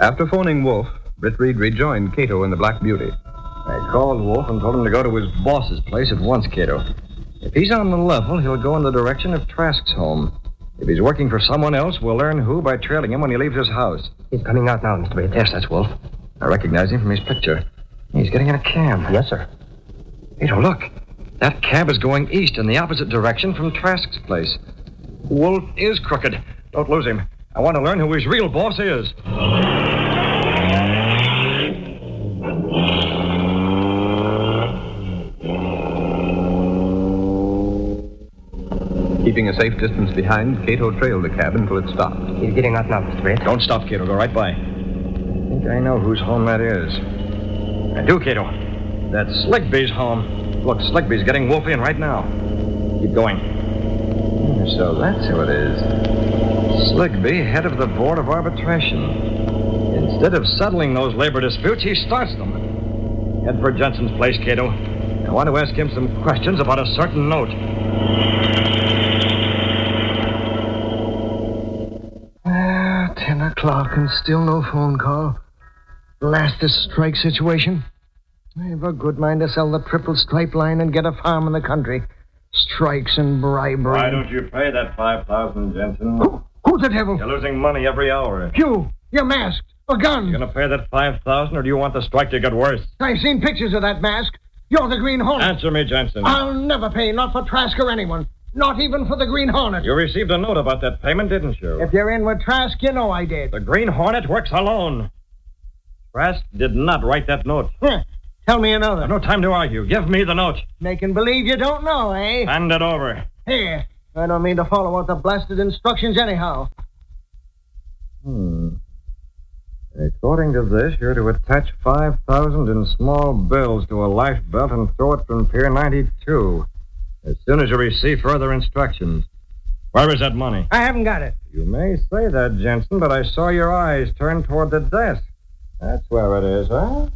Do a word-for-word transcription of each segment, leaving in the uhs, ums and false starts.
After phoning Wolf, Britt Reed rejoined Cato in the Black Beauty. I called Wolf and told him to go to his boss's place at once, Cato. If he's on the level, he'll go in the direction of Trask's home. If he's working for someone else, we'll learn who by trailing him when he leaves his house. He's coming out now, Mister Reed. Yes, that's Wolf. I recognize him from his picture. He's getting in a cab. Yes, sir. Cato, look. That cab is going east in the opposite direction from Trask's place. Wolf is crooked. Don't lose him. I want to learn who his real boss is. Keeping a safe distance behind, Cato trailed the cab until it stopped. He's getting out now, Mister Reed. Don't stop, Cato. Go right by. I think I know whose home that is. I do, Cato. That's Sligby's home. Look, Sligby's getting Wolfie in right now. Keep going. So that's who it is. Sligby, head of the Board of Arbitration. Instead of settling those labor disputes, he starts them. Head for Jensen's place, Cato. I want to ask him some questions about a certain note. Ah, ten o'clock and still no phone call. Last this strike situation. I've a good mind to sell the triple stripe line and get a farm in the country. Strikes and bribery. Why don't you pay that five thousand, Jensen? Who, who's the devil? You're losing money every hour. You, you're masked. A gun. You gonna pay that five thousand, or do you want the strike to get worse? I've seen pictures of that mask. You're the Green Hornet. Answer me, Jensen. I'll never pay, not for Trask or anyone. Not even for the Green Hornet. You received a note about that payment, didn't you? If you're in with Trask, you know I did. The Green Hornet works alone. Trask did not write that note. Huh. Tell me another. I've no time to argue. Give me the note. Making believe you don't know, eh? Hand it over. Here. I don't mean to follow out the blasted instructions anyhow. Hmm. According to this, you're to attach five thousand in small bills to a life belt and throw it from Pier ninety-two as soon as you receive further instructions. Where is that money? I haven't got it. You may say that, Jensen, but I saw your eyes turn toward the desk. That's where it is, huh?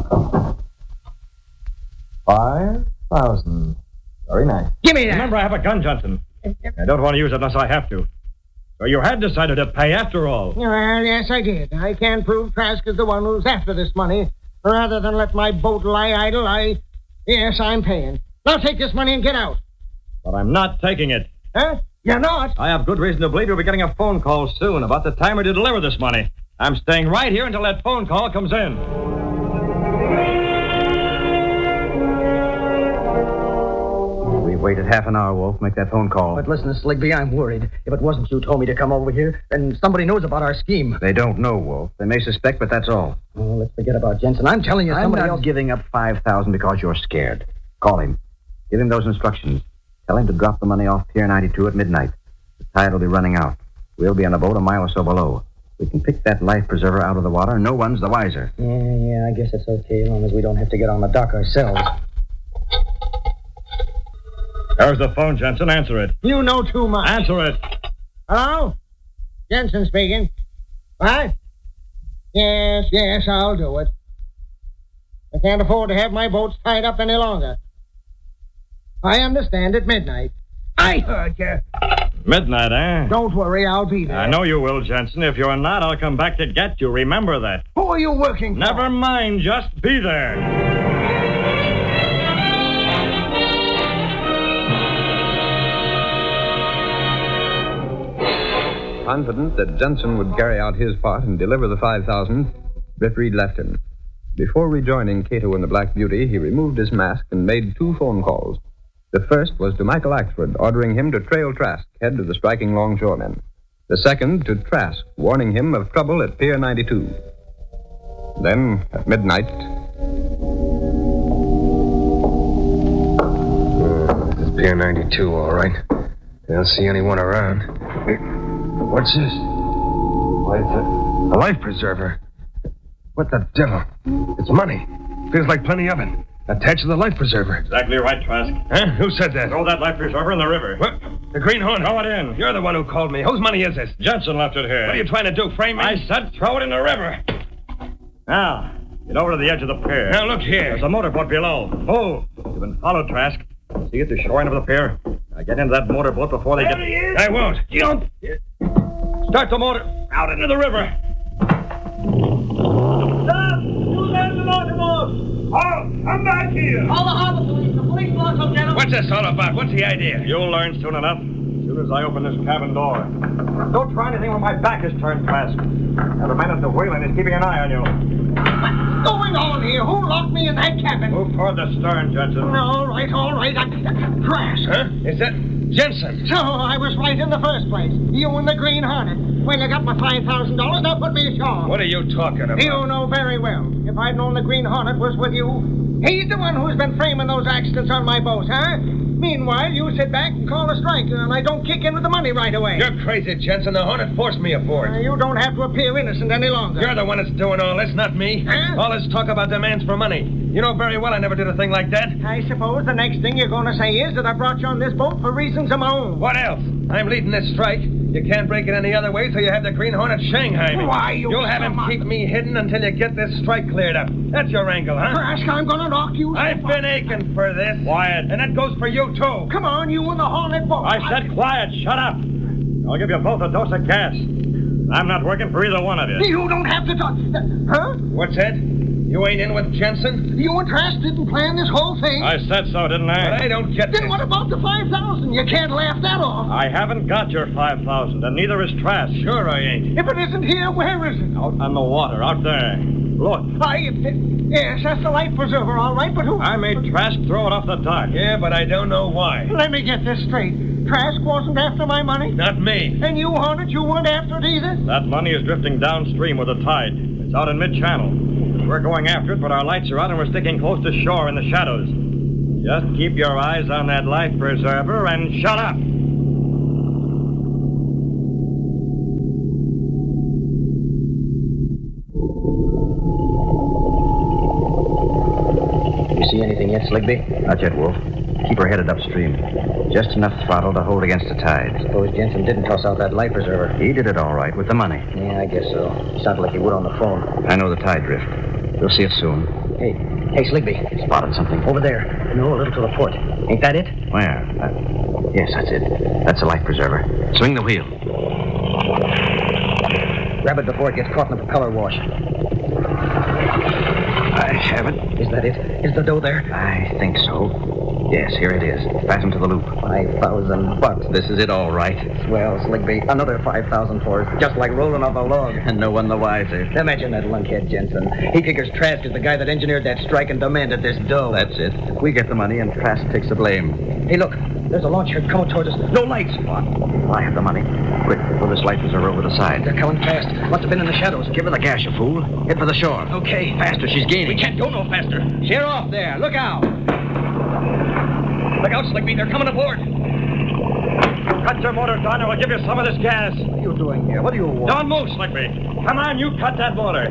Five thousand. Very nice. Give me that. Remember, I have a gun, Jensen. I don't want to use it unless I have to. So you had decided to pay after all. Well, yes, I did. I can't prove Trask is the one who's after this money. Rather than let my boat lie idle, I... Yes, I'm paying. Now take this money and get out. But I'm not taking it. Huh? You're not? I have good reason to believe you'll be getting a phone call soon about the time to deliver this money. I'm staying right here until that phone call comes in. We waited half an hour, Wolf. Make that phone call. But listen, Sligby, I'm worried. If it wasn't you told me to come over here, then somebody knows about our scheme. They don't know, Wolf. They may suspect, but that's all. Oh, let's forget about Jensen. I'm telling you, I'm somebody not else... giving up five thousand because you're scared. Call him. Give him those instructions. Tell him to drop the money off Pier ninety-two at midnight. The tide will be running out. We'll be on a boat a mile or so below. We can pick that life preserver out of the water. No one's the wiser. Yeah, yeah, I guess it's okay, as long as we don't have to get on the dock ourselves. There's the phone, Jensen. Answer it. You know too much. Answer it. Hello? Jensen speaking. What? Yes, yes, I'll do it. I can't afford to have my boats tied up any longer. I understand at midnight. I heard you. Midnight, eh? Don't worry, I'll be there. I know you will, Jensen. If you're not, I'll come back to get you. Remember that. Who are you working for? Never mind. Just be there. Confident that Jensen would carry out his part and deliver the five thousand, Britt Reed left him. Before rejoining Cato in the Black Beauty, he removed his mask and made two phone calls. The first was to Michael Axford, ordering him to trail Trask, head of the striking longshoremen. The second to Trask, warning him of trouble at Pier ninety-two. Then, at midnight... Uh, this is Pier ninety-two, all right. I don't see anyone around. What's this? Why, it's a, a life preserver. What the devil? It's money. Feels like plenty of it. Attached to the life preserver. Exactly right, Trask. Huh? Who said that? Throw that life preserver in the river. What? The Green Hornet. Throw it in. You're the one who called me. Whose money is this? Jensen left it here. What are you trying to do, frame me? I said throw it in the river. Now, get over to the edge of the pier. Now, look here. There's a motorboat below. Oh, you've been followed, Trask. See at the shore end of the pier. Now get into that motorboat before they there get... he is. I won't. Jump! Start the motor out into the river. Stop! You guys are not involved! Oh, come back here! Call the harbor police. The police boss will get him. What's this all about? What's the idea? You'll learn soon enough. As soon as I open this cabin door. Don't try anything when my back is turned, Trask. Now, the man at the wheel and is keeping an eye on you. What's going on here? Who locked me in that cabin? Move toward the stern, Jensen. All right, all right. I, Trask. Huh? Is that Jensen? So I was right in the first place. You and the Green Hornet. When I got my five thousand dollars, now put me ashore. What are you talking about? You know very well. If I'd known the Green Hornet was with you, he's the one who's been framing those accidents on my boat, huh? Meanwhile, you sit back and call a strike, and I don't kick in with the money right away. You're crazy, Jensen. The Hornet forced me aboard. Uh, you don't have to appear innocent any longer. You're the one that's doing all this, not me. Huh? All this talk about demands for money. You know very well I never did a thing like that. I suppose the next thing you're going to say is that I brought you on this boat for reasons of my own. What else? I'm leading this strike. You can't break it any other way, so you have the Green Hornet Shanghai me. Why, you You'll have him son of a- keep me hidden until you get this strike cleared up. That's your angle, huh? Trask, I'm going to knock you. I've been aching for this. Quiet. And that goes for you, too. Come on, you and the Hornet boat. I said quiet. Shut up. I'll give you both a dose of gas. I'm not working for either one of you. You don't have to talk. Huh? What's that? You ain't in with Jensen? You and Trask didn't plan this whole thing. I said so, didn't I? But I don't get Then this. what about the five thousand? You can't laugh that off. I haven't got your five thousand, and neither is Trask. Sure I ain't. If it isn't here, where is it? Out on the water, out there. Look. I, yes, that's the life preserver, all right, but who... I made Trask throw it off the dock. Yeah, but I don't know why. Let me get this straight. Trask wasn't after my money? Not me. And you, Hornet, you weren't after it either? That money is drifting downstream with the tide. It's out in mid-channel. We're going after it, but our lights are out and we're sticking close to shore in the shadows. Just keep your eyes on that life preserver and shut up. You see anything yet, Sligby? Not yet, Wolf. Keep her headed upstream. Just enough throttle to hold against the tide. Suppose Jensen didn't toss out that life preserver. He did it all right with the money. Yeah, I guess so. Sounded like he would on the phone. I know the tide drift. You'll see it soon. Hey, hey, Sligby. Spotted something. Over there. No, a little to the port. Ain't that it? Where? Uh, yes, that's it. That's a life preserver. Swing the wheel. Grab it before it gets caught in the propeller wash. I have it. Is that it? Is the dough there? I think so. Yes, here it is. Fastened to the loop. Five thousand bucks. This is it all right. Swell, Sligby. Another five thousand for us. Just like rolling off a log. And no one the wiser. Imagine that lunkhead Jensen. He figures Trask is the guy that engineered that strike and demanded this dough. That's it. We get the money and Trask takes the blame. Hey, look. There's a launch here coming towards us. No lights. What? I have the money. Quick, pull this life preserver over the side. They're coming fast. Must have been in the shadows. Give her the gas, you fool. Head for the shore. Okay. Faster, she's gaining. We can't go no faster. Sheer off there. Look out. Look out, Sligby. They're coming aboard. You cut your motor down and we'll give you some of this gas. What are you doing here? What do you want? Don't move, Sligby. Come on, you cut that motor.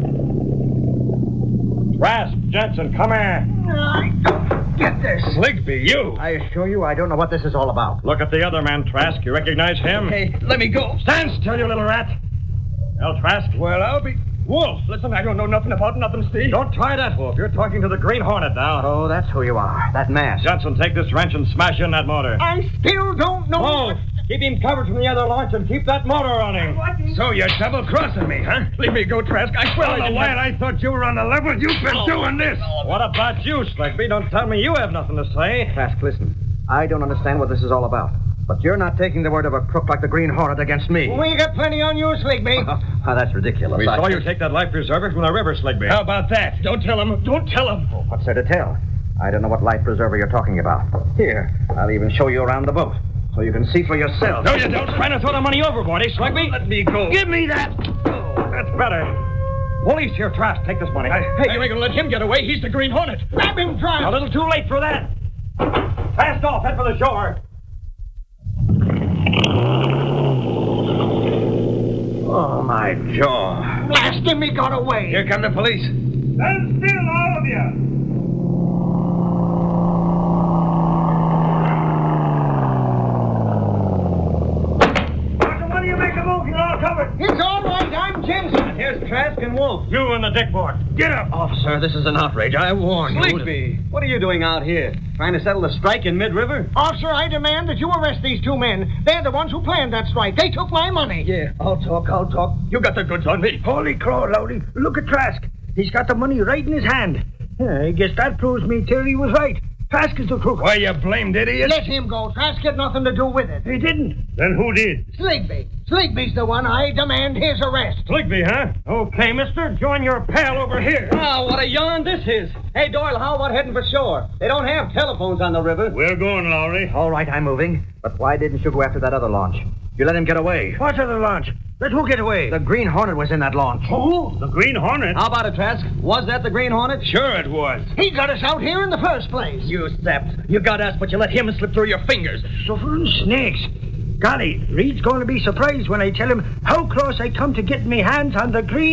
Trask, Jensen, come here. I don't get this. Sligby, you. I assure you, I don't know what this is all about. Look at the other man, Trask. You recognize him? Hey, let me go. Stand still, you little rat. Well, Trask? Well, I'll be... Wolf, listen, I don't know nothing about nothing, Steve. Don't try that, Wolf. You're talking to the Green Hornet now. Oh, that's who you are. That mask. Jensen, take this wrench and smash in that motor. I still don't know... Oh, keep him covered from the other launch and keep that motor running. What is... So you're double-crossing me, huh? Leave me go, Trask. I swear I Well, didn't... why, I thought you were on the level. You've been doing this. What about you, Sligby? Don't tell me you have nothing to say. Trask, listen. I don't understand what this is all about. But you're not taking the word of a crook like the Green Hornet against me. We got plenty on you, Sligby. Oh, that's ridiculous. We I- saw you take that life preserver from the river, Sligby. How about that? Don't tell him. Don't tell him. What's there to tell? I don't know what life preserver you're talking about. Here, I'll even show you around the boat, so you can see for yourself. No, you don't. Trying to throw the money overboard, eh, Sligby? Let me go. Give me that. Oh, that's better. Police here, Trask. Take this money. Hey, I ain't gonna let him get away. He's the Green Hornet. Grab him, A Trask. little too late for that. Fast off. Head for the shore. Oh, my jaw. Blast him, he got away. Here come the police. Stand still, all of you. What do you make a move? You're all covered. It's all right, I'm Jensen. Here's Trask and Wolf. You and the dickboard. Get up. Officer, this is an outrage. I warn you. Sligby, what are you doing out here? Trying to settle the strike in mid-river? Officer, I demand that you arrest these two men. They're the ones who planned that strike. They took my money. Yeah, I'll talk, I'll talk. You got the goods on me. Holy crow, Lowdy. Look at Trask. He's got the money right in his hand. Yeah, I guess that proves me theory was right. Trask is the crook. Why, you blamed idiot? Let him go. Trask had nothing to do with it. He didn't. Then who did? Sligby. Sligby's the one. I demand his arrest. Sligby, huh? Okay, mister, join your pal over here. Oh, what a yarn this is. Hey, Doyle, how about heading for shore? They don't have telephones on the river. We're going, Lowry. All right, I'm moving. But why didn't you go after that other launch? You let him get away. What other launch? Let who get away? The Green Hornet was in that launch. Who? The Green Hornet? How about it, Trask? Was that the Green Hornet? Sure it was. He got us out here in the first place. You sapped. You got us, but you let him slip through your fingers. Suffering snakes. Golly, Reed's going to be surprised when I tell him how close I come to getting me hands on the Green